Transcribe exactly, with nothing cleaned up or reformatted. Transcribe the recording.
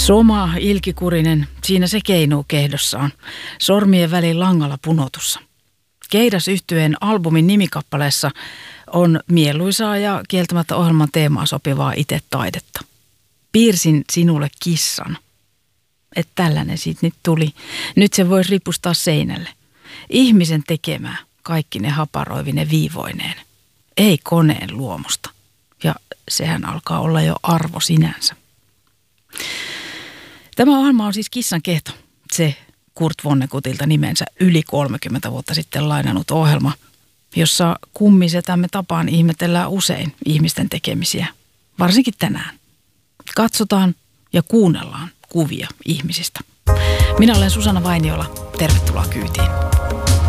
Soma, ilkikurinen, siinä se keinuu kehdossaan, sormien väliin langalla punotussa. Keidas yhtyeen albumin nimikappaleessa on mieluisaa ja kieltämättä ohjelman teemaa sopivaa itse taidetta. Piirsin sinulle kissan. Että tällainen siitä nyt tuli. Nyt se voisi ripustaa seinälle. Ihmisen tekemää, kaikki ne haparoivine viivoineen. Ei koneen luomusta. Ja sehän alkaa olla jo arvo sinänsä. Tämä ohjelma on siis Kissan kehto. Se Kurt Vonneguttilta nimensä yli kolmekymmentä vuotta sitten lainannut ohjelma, jossa kummisetämme tapaan ihmetellään usein ihmisten tekemisiä. Varsinkin tänään. Katsotaan ja kuunnellaan kuvia ihmisistä. Minä olen Susanna Vainiola. Tervetuloa kyytiin.